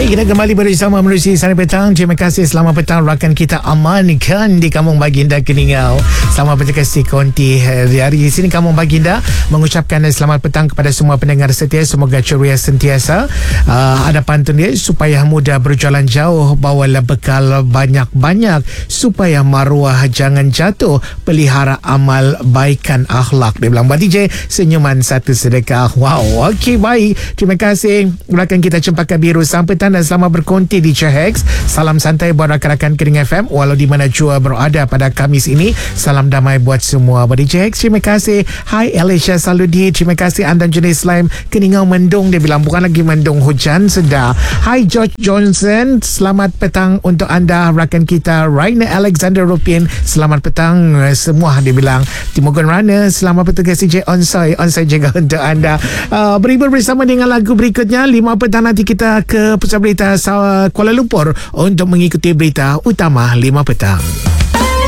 Kita kembali bersama menerusi Sana Petang. Terima kasih, selamat petang rakan kita amankan di Kampung Baginda Keningau. Selamat berterima konti dari sini Kampung Baginda mengucapkan selamat petang kepada semua pendengar setia. Semoga ceria sentiasa. Ada pantun dia, supaya mudah berjalan jauh, bawalah bekal banyak-banyak, supaya maruah jangan jatuh, pelihara amal baikkan akhlak. Dia bilang, Mbak DJ, senyuman satu sedekah. Wow, okey, baik. Terima kasih rakan kita Cempaka Biru. Sampai petang dan selamat berkonti di Chehex. Salam santai buat rakan-rakan Kering FM walau di mana jua berada pada Khamis ini. Salam damai buat semua. Buat di Chehex, terima kasih. Hai Alicia Saludi, terima kasih anda jenis Slime Keningau mendung. Dia bilang bukan lagi mendung, hujan sedar. Hai George Johnson, selamat petang untuk anda rakan kita Raina Alexander Rupin. Selamat petang semua. Dia bilang Timogun Rana, selamat bertugas CJ Onsai juga untuk anda. Berhibur bersama dengan lagu berikutnya. 5 petang nanti kita ke Pusat Berita Kuala Lumpur untuk mengikuti berita utama 5 petang.